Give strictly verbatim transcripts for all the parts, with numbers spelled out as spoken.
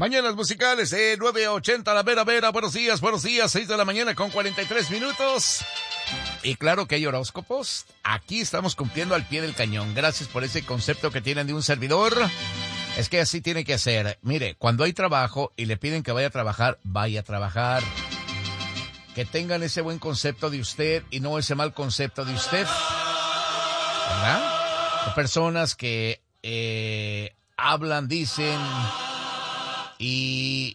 Mañanas musicales de nueve ochenta, la vera vera. Buenos días, buenos días, seis de la mañana con cuarenta y tres minutos. Y claro que hay horóscopos. Aquí estamos cumpliendo al pie del cañón. Gracias por ese concepto que tienen de un servidor. Es que así tiene que ser. Mire, cuando hay trabajo y le piden que vaya a trabajar, vaya a trabajar. Que tengan ese buen concepto de usted y no ese mal concepto de usted. ¿Verdad? Hay personas que eh, hablan, dicen y...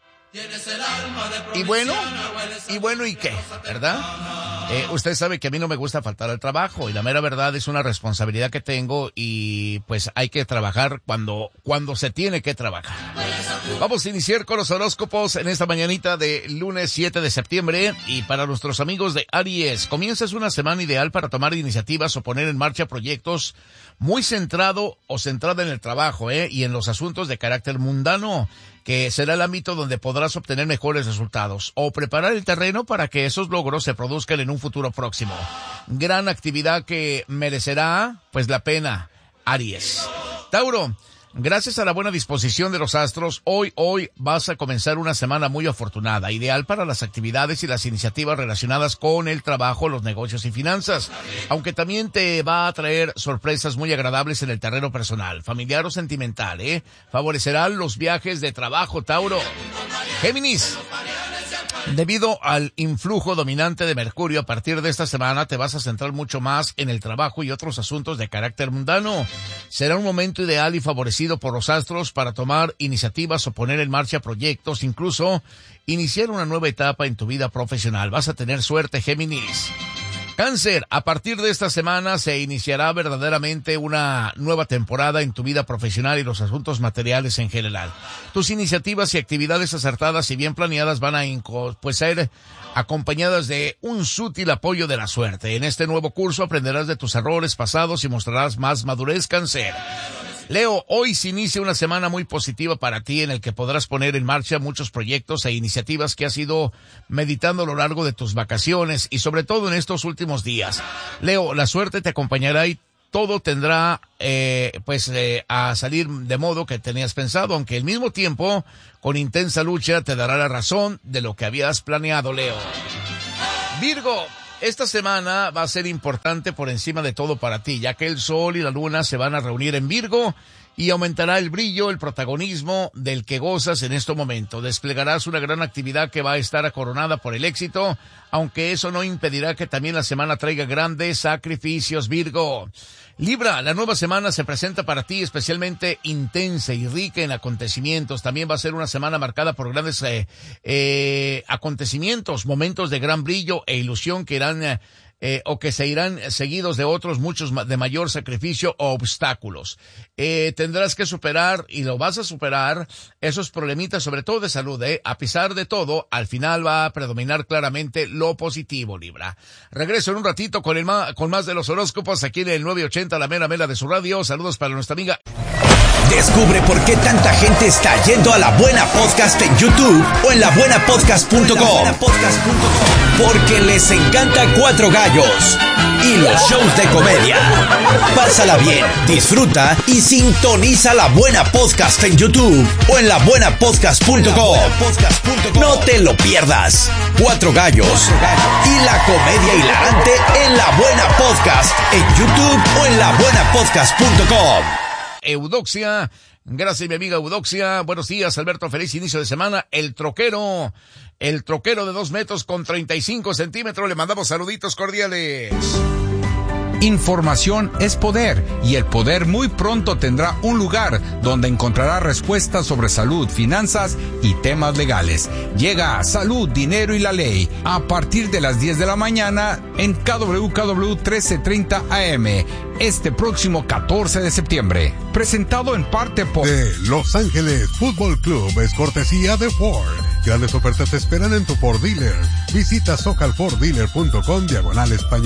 Y bueno, y bueno, ¿y qué? ¿Verdad? Eh, usted sabe que a mí no me gusta faltar al trabajo y la mera verdad es una responsabilidad que tengo y pues hay que trabajar cuando, cuando se tiene que trabajar. Vamos a iniciar con los horóscopos en esta mañanita de lunes siete de septiembre y para nuestros amigos de Aries, comienzas una semana ideal para tomar iniciativas o poner en marcha proyectos muy centrado o centrada en el trabajo, eh, y en los asuntos de carácter mundano, que será el ámbito donde podrás obtener mejores resultados o preparar el terreno para que esos logros se produzcan en un futuro próximo. Gran actividad que merecerá, pues, la pena, Aries. Tauro, gracias a la buena disposición de los astros, hoy, hoy vas a comenzar una semana muy afortunada, ideal para las actividades y las iniciativas relacionadas con el trabajo, los negocios y finanzas, aunque también te va a traer sorpresas muy agradables en el terreno personal, familiar o sentimental, ¿eh? Favorecerán los viajes de trabajo, Tauro. Géminis, debido al influjo dominante de Mercurio, a partir de esta semana te vas a centrar mucho más en el trabajo y otros asuntos de carácter mundano. Será un momento ideal y favorecido por los astros para tomar iniciativas o poner en marcha proyectos, incluso iniciar una nueva etapa en tu vida profesional. Vas a tener suerte, Géminis. Cáncer, a partir de esta semana se iniciará verdaderamente una nueva temporada en tu vida profesional y los asuntos materiales en general. Tus iniciativas y actividades acertadas y bien planeadas van a pues, ser acompañadas de un sutil apoyo de la suerte. En este nuevo curso aprenderás de tus errores pasados y mostrarás más madurez, Cáncer. Leo, hoy se inicia una semana muy positiva para ti en el que podrás poner en marcha muchos proyectos e iniciativas que has ido meditando a lo largo de tus vacaciones y sobre todo en estos últimos días. Leo, la suerte te acompañará y todo tendrá eh, pues eh, a salir de modo que tenías pensado, aunque al mismo tiempo con intensa lucha te dará la razón de lo que habías planeado, Leo. Virgo, esta semana va a ser importante por encima de todo para ti, ya que el Sol y la Luna se van a reunir en Virgo y aumentará el brillo, el protagonismo del que gozas en este momento. Desplegarás una gran actividad que va a estar acoronada por el éxito, aunque eso no impedirá que también la semana traiga grandes sacrificios, Virgo. Libra, la nueva semana se presenta para ti especialmente intensa y rica en acontecimientos. También va a ser una semana marcada por grandes eh, eh, acontecimientos, momentos de gran brillo e ilusión que irán eh, eh, o que se irán seguidos de otros muchos de mayor sacrificio o obstáculos. Eh, tendrás que superar, y lo vas a superar, esos problemitas, sobre todo de salud, eh. A pesar de todo, al final va a predominar claramente lo positivo, Libra. Regreso en un ratito con el ma con más de los horóscopos aquí en el nueve ochenta, la mera mera de su radio. Saludos para nuestra amiga. Descubre por qué tanta gente está yendo a La Buena Podcast en YouTube o en la buena podcast punto com. Porque les encanta Cuatro Gallos y los shows de comedia. Pásala bien, disfruta y sintoniza La Buena Podcast en YouTube o en la buena podcast punto com. No te lo pierdas. Cuatro Gallos y la comedia hilarante en La Buena Podcast en YouTube o en la buena podcast punto com. Eudoxia, gracias mi amiga Eudoxia, buenos días Alberto, feliz inicio de semana. El troquero, el troquero de dos metros con treinta y cinco centímetros, le mandamos saluditos cordiales. Información es poder y el poder muy pronto tendrá un lugar donde encontrará respuestas sobre salud, finanzas y temas legales. Llega Salud, Dinero y la Ley a partir de las diez de la mañana en K W K W trece treinta A M este próximo catorce de septiembre. Presentado en parte por de Los Ángeles Fútbol Club, es cortesía de Ford. Grandes ofertas te esperan en tu Ford Dealer. Visita socalforddealer punto com diagonal español.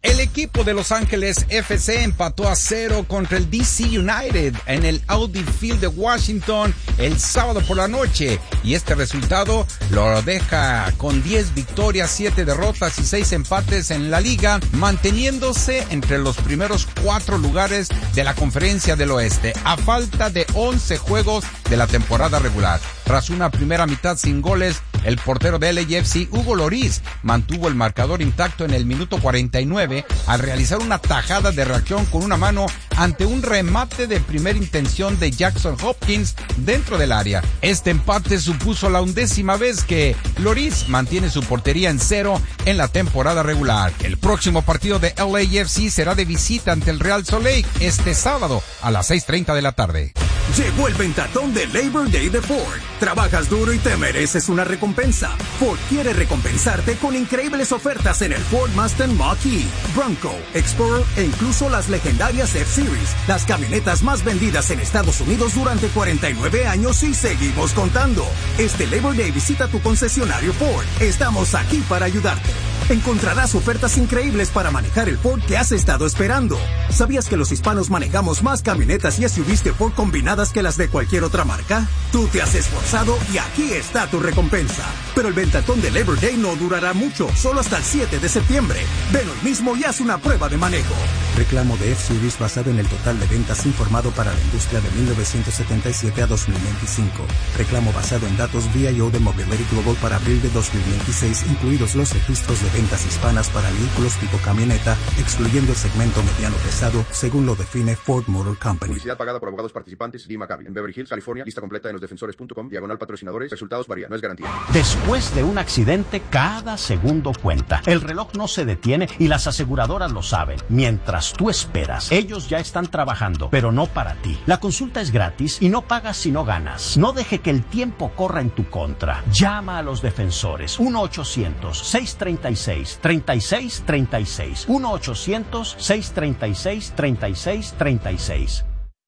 El equipo de Los Ángeles F C empató a cero contra el D C United en el Audi Field de Washington el sábado por la noche, y este resultado lo deja con diez victorias, siete derrotas y seis empates en la liga, manteniéndose entre los primeros cuatro lugares de la Conferencia del Oeste, a falta de once juegos de la temporada regular. Tras una primera mitad sin goles, el portero de L A F C, Hugo Lloris, mantuvo el marcador intacto en el minuto cuarenta y nueve al realizar una tajada de reacción con una mano ante un remate de primera intención de Jackson Hopkins dentro del área. Este empate supuso la undécima vez que Lloris mantiene su portería en cero en la temporada regular. El próximo partido de L A F C será de visita ante el Real Salt Lake este sábado a las seis treinta de la tarde. Llegó el ventatón de Labor Day de Ford. Trabajas duro y te mereces una recompensa. Ford quiere recompensarte con increíbles ofertas en el Ford Mustang Mach-E, Bronco, Explorer e incluso las legendarias F-Series, las camionetas más vendidas en Estados Unidos durante cuarenta y nueve años y seguimos contando. Este Labor Day visita tu concesionario Ford. Estamos aquí para ayudarte. Encontrarás ofertas increíbles para manejar el Ford que has estado esperando. ¿Sabías que los hispanos manejamos más camionetas y S U Vs de Ford combinadas que las de cualquier otra marca? Tú te has esforzado y aquí está tu recompensa. Pero el ventatón de Labor Day no durará mucho, solo hasta el siete de septiembre. Ven hoy mismo y haz una prueba de manejo. Reclamo de F-Series basado en el total de ventas informado para la industria de mil novecientos setenta y siete a dos mil veinticinco. Reclamo basado en datos V I O de Mobility Global para abril de dos mil veintiséis, incluidos los registros de ventas hispanas para vehículos tipo camioneta, excluyendo el segmento mediano pesado, según lo define Ford Motor Company. Publicidad pagada por abogados participantes, Lee Maccabi, en Beverly Hills, California. Lista completa en losdefensores punto com, diagonal patrocinadores. Resultados varían, no es garantía. Después de un accidente, cada segundo cuenta. El reloj no se detiene y las aseguradoras lo saben. Mientras tú esperas, ellos ya están trabajando, pero no para ti. La consulta es gratis y no pagas si no ganas. No deje que el tiempo corra en tu contra. Llama a los defensores. uno ochocientos, seiscientos treinta y seis, treinta y seis treinta y seis. uno ochocientos, seiscientos treinta y seis, treinta y seis treinta y seis.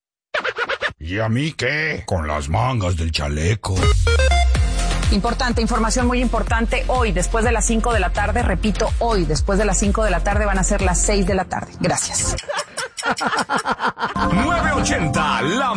¿Y a mí qué? Con las mangas del chaleco. Importante, información muy importante. Hoy, después de las cinco de la tarde, repito, hoy, después de las cinco de la tarde, van a ser las seis de la tarde. Gracias. nueve ochenta, la